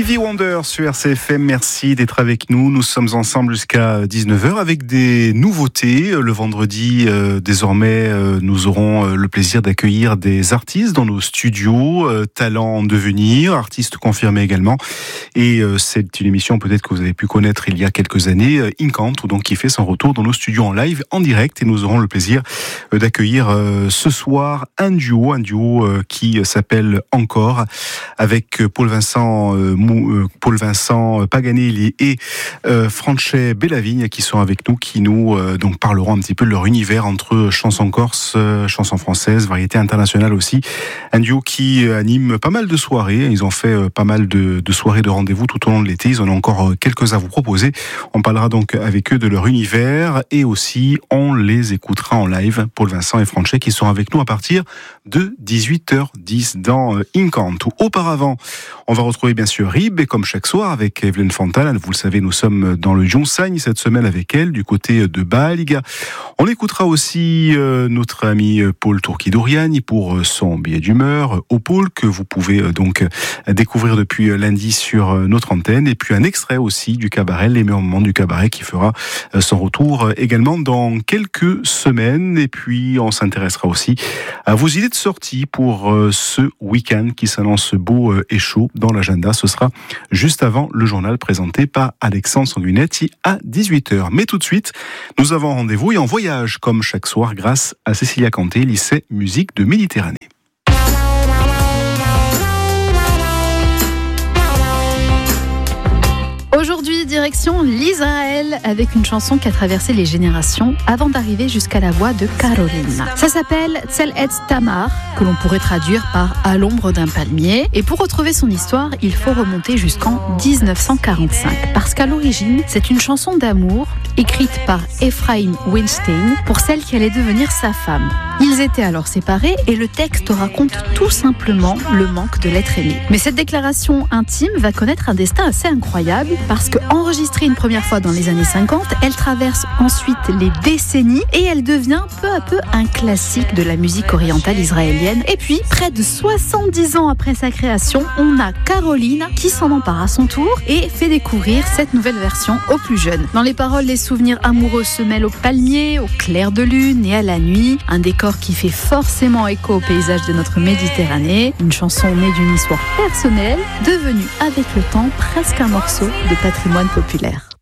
Stevie Wonder sur RCFM, merci d'être avec nous. Nous sommes ensemble jusqu'à 19h avec des nouveautés. Le vendredi, désormais, nous aurons le plaisir d'accueillir des artistes dans nos studios, talents en devenir, artistes confirmés également. Et c'est une émission peut-être que vous avez pu connaître il y a quelques années, Incanto, donc qui fait son retour dans nos studios en live, en direct. Et nous aurons le plaisir d'accueillir ce soir un duo qui s'appelle Encore, avec Paul Vincent Paganelli et Franchet Bellavigne qui sont avec nous, qui nous donc parleront un petit peu de leur univers entre chansons corse, chansons françaises, variété internationale aussi. Un duo qui anime pas mal de soirées. Ils ont fait pas mal de soirées de rendez-vous tout au long de l'été. Ils en ont encore quelques à vous proposer. On parlera donc avec eux de leur univers et aussi on les écoutera en live, Paul Vincent et Franchet, qui sont avec nous à partir de 18h10 dans Incanto. Auparavant, on va retrouver bien sûr Rib, et comme chaque soir avec Evelyne Fontaine. Vous le savez, nous sommes dans le Jonsagne cette semaine avec elle, du côté de Baliga. On écoutera aussi notre ami Paul Tourki-Douriani pour son billet d'humeur au pôle, que vous pouvez donc découvrir depuis lundi sur notre antenne. Et puis un extrait aussi du cabaret, les meilleurs moments du cabaret, qui fera son retour également dans quelques semaines. Et puis on s'intéressera aussi à vos idées de sortie pour ce week-end qui s'annonce beau et chaud dans l'agenda. Ce sera juste avant le journal présenté par Alexandre Sanguinetti à 18h. Mais tout de suite, nous avons rendez-vous et en voyage comme chaque soir grâce à Cécilia Canté, lycée musique de Méditerranée. Aujourd'hui, direction l'Israël avec une chanson qui a traversé les générations avant d'arriver jusqu'à la voix de Caroline. Ça s'appelle Tzel Etz Tamar, que l'on pourrait traduire par À l'ombre d'un palmier. Et pour retrouver son histoire, il faut remonter jusqu'en 1945. Parce qu'à l'origine, c'est une chanson d'amour écrite par Ephraim Weinstein pour celle qui allait devenir sa femme. Ils étaient alors séparés et le texte raconte tout simplement le manque de l'être aimé. Mais cette déclaration intime va connaître un destin assez incroyable parce qu'enregistrée une première fois dans les années 50, elle traverse ensuite les décennies et elle devient peu à peu un classique de la musique orientale israélienne. Et puis, près de 70 ans après sa création, on a Caroline qui s'en empare à son tour et fait découvrir cette nouvelle version aux plus jeunes. Dans les paroles, les souvenirs amoureux se mêlent aux palmiers, au clair de lune et à la nuit. Un décor qui fait forcément écho au paysage de notre Méditerranée. Une chanson née d'une histoire personnelle, devenue avec le temps presque un morceau de patrimoine populaire.